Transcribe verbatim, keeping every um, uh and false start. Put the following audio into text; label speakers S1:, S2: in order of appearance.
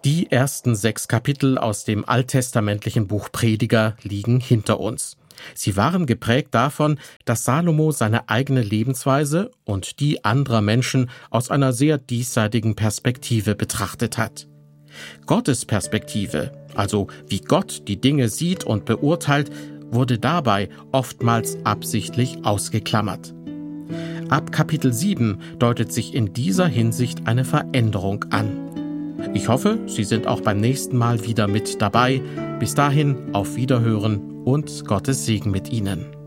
S1: Die ersten sechs Kapitel aus dem alttestamentlichen Buch Prediger liegen hinter uns. Sie waren geprägt davon, dass Salomo seine eigene Lebensweise und die anderer Menschen aus einer sehr diesseitigen Perspektive betrachtet hat. Gottes Perspektive, also wie Gott die Dinge sieht und beurteilt, wurde dabei oftmals absichtlich ausgeklammert. Ab Kapitel sieben deutet sich in dieser Hinsicht eine Veränderung an. Ich hoffe, Sie sind auch beim nächsten Mal wieder mit dabei. Bis dahin, auf Wiederhören und Gottes Segen mit Ihnen.